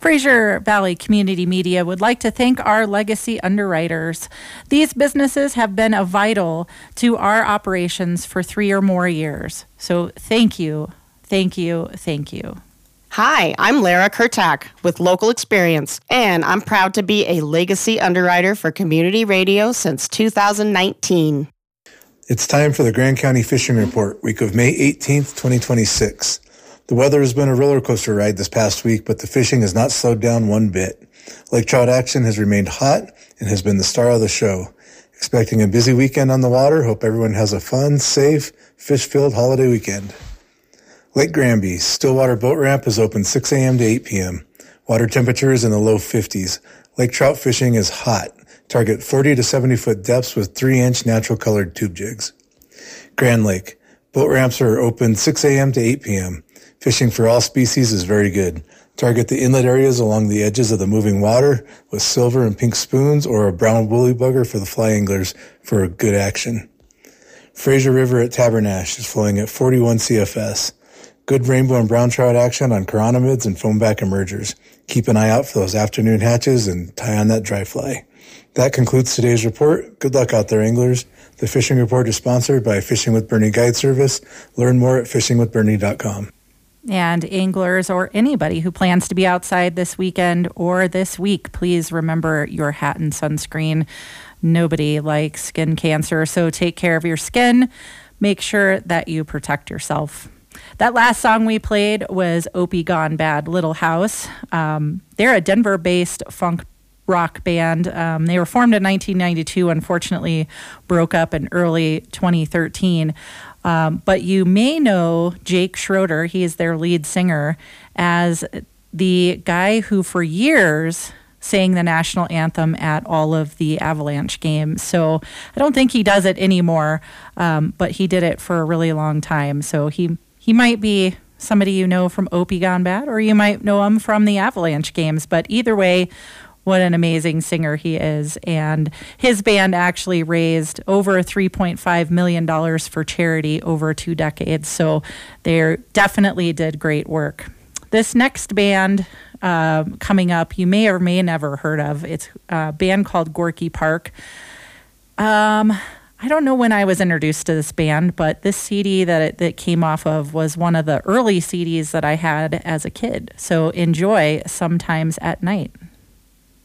Fraser Valley Community Media would like to thank our legacy underwriters. These businesses have been vital to our operations for 3 or more years. So thank you, thank you, thank you. Hi, I'm Lara Kurtak with Local Experience, and I'm proud to be a legacy underwriter for community radio since 2019. It's time for the Grand County Fishing Report, week of May 18th, 2026. The weather has been a roller coaster ride this past week, but the fishing has not slowed down one bit. Lake trout action has remained hot and has been the star of the show. Expecting a busy weekend on the water. Hope everyone has a fun, safe, fish-filled holiday weekend. Lake Granby, Stillwater Boat Ramp is open 6 a.m. to 8 p.m. Water temperature is in the low 50s. Lake trout fishing is hot. Target 40 to 70 foot depths with 3-inch natural colored tube jigs. Grand Lake, boat ramps are open 6 a.m. to 8 p.m. Fishing for all species is very good. Target the inlet areas along the edges of the moving water with silver and pink spoons or a brown woolly bugger for the fly anglers for good action. Fraser River at Tabernash is flowing at 41 CFS. Good rainbow and brown trout action on chironomids and foamback emergers. Keep an eye out for those afternoon hatches and tie on that dry fly. That concludes today's report. Good luck out there, anglers. The Fishing Report is sponsored by Fishing with Bernie Guide Service. Learn more at fishingwithbernie.com. And anglers or anybody who plans to be outside this weekend or this week, please remember your hat and sunscreen. Nobody likes skin cancer, so take care of your skin. Make sure that you protect yourself. That last song we played was Opie Gone Bad, Little House. They're a Denver-based funk rock band. They were formed in 1992, unfortunately broke up in early 2013. But you may know Jake Schroeder, he is their lead singer, as the guy who for years sang the national anthem at all of the Avalanche games. So I don't think he does it anymore, but he did it for a really long time. So he might be somebody you know from Opie Gone Bad, or you might know him from the Avalanche games. But either way, what an amazing singer he is. And his band actually raised over $3.5 million for charity over 2 decades. So they definitely did great work. This next band coming up, you may or may never heard of. It's a band called Gorky Park. I don't know when I was introduced to this band, but this CD that it came off of was one of the early CDs that I had as a kid. So enjoy Sometimes at Night.